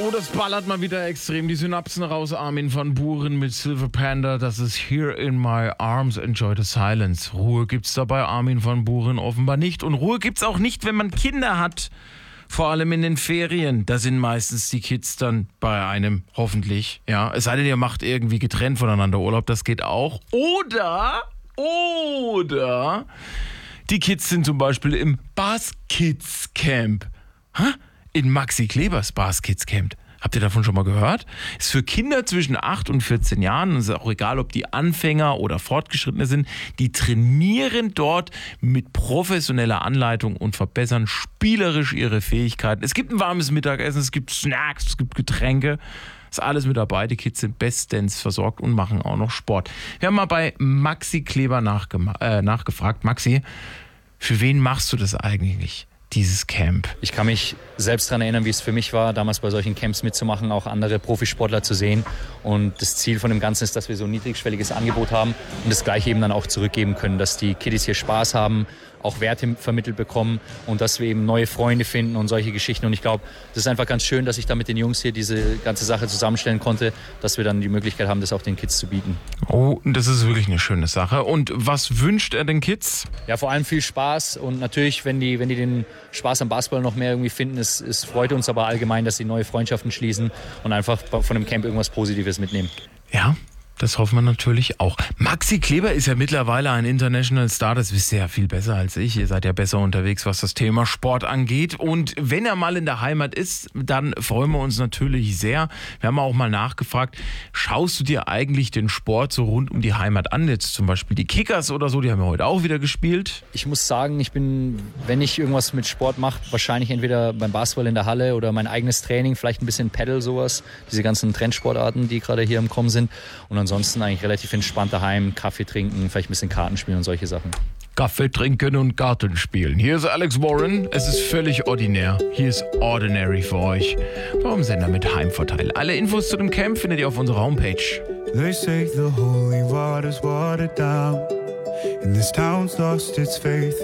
Oh, das ballert mal wieder extrem. Die Synapsen raus. Armin van Buuren mit Silver Panda. Das ist Here in My Arms, Enjoy the Silence. Ruhe gibt's da bei Armin van Buuren offenbar nicht. Und Ruhe gibt's auch nicht, wenn man Kinder hat. Vor allem in den Ferien. Da sind meistens die Kids dann bei einem, hoffentlich. Ja, es sei denn, ihr macht irgendwie getrennt voneinander Urlaub. Das geht auch. Oder die Kids sind zum Beispiel im Bars Kids Camp. In Maxi Klebers Bars Kids Camp. Habt ihr davon schon mal gehört? Ist für Kinder zwischen 8 und 14 Jahren, es ist auch egal, ob die Anfänger oder Fortgeschrittene sind, die trainieren dort mit professioneller Anleitung und verbessern spielerisch ihre Fähigkeiten. Es gibt ein warmes Mittagessen, es gibt Snacks, es gibt Getränke. Ist alles mit dabei. Die Kids sind bestens versorgt und machen auch noch Sport. Wir haben mal bei Maxi Kleber nachgefragt. Maxi, für wen machst du das eigentlich, dieses Camp? Ich kann mich selbst daran erinnern, wie es für mich war, damals bei solchen Camps mitzumachen, auch andere Profisportler zu sehen. Und das Ziel von dem Ganzen ist, dass wir so ein niedrigschwelliges Angebot haben und das Gleiche eben dann auch zurückgeben können, dass die Kiddies hier Spaß haben, auch Werte vermittelt bekommen und dass wir eben neue Freunde finden und solche Geschichten. Und ich glaube, das ist einfach ganz schön, dass ich da mit den Jungs hier diese ganze Sache zusammenstellen konnte, dass wir dann die Möglichkeit haben, das auch den Kids zu bieten. Oh, das ist wirklich eine schöne Sache. Und was wünscht er den Kids? Ja, vor allem viel Spaß und natürlich, wenn die den Spaß am Basketball noch mehr irgendwie finden, es freut uns aber allgemein, dass sie neue Freundschaften schließen und einfach von dem Camp irgendwas Positives mitnehmen. Ja, das hoffen wir natürlich auch. Maxi Kleber ist ja mittlerweile ein International Star, das wisst ihr ja viel besser als ich. Ihr seid ja besser unterwegs, was das Thema Sport angeht. Und wenn er mal in der Heimat ist, dann freuen wir uns natürlich sehr. Wir haben auch mal nachgefragt, schaust du dir eigentlich den Sport so rund um die Heimat an? Jetzt zum Beispiel die Kickers oder so, die haben ja heute auch wieder gespielt. Ich muss sagen, ich bin, wenn ich irgendwas mit Sport mache, wahrscheinlich entweder beim Basketball in der Halle oder mein eigenes Training, vielleicht ein bisschen Paddle, sowas. Diese ganzen Trendsportarten, die gerade hier im Kommen sind. Und ansonsten eigentlich relativ entspannt daheim, Kaffee trinken, vielleicht ein bisschen Karten spielen und solche Sachen. Kaffee trinken und Karten spielen. Hier ist Alex Warren. Es ist völlig ordinär. Hier ist Ordinary für euch. Warum Sender mit Heimvorteil? Alle Infos zu dem Camp findet ihr auf unserer Homepage. They say the holy water's watered down, and this town's lost its faith.